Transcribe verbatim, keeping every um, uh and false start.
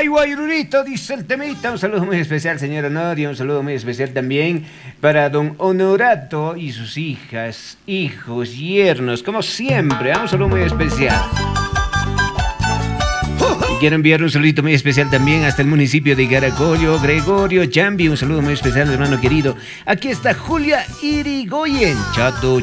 Ay, guayrurito, dice el temita. Un saludo muy especial, señora Noria. Un saludo muy especial también para don Honorato y sus hijas, hijos, yernos, como siempre. Un saludo muy especial. Y quiero enviar un saludito muy especial también hasta el municipio de Garacollo, Gregorio Chambi. Un saludo muy especial, hermano querido. Aquí está Julia Irigoyen. Chato.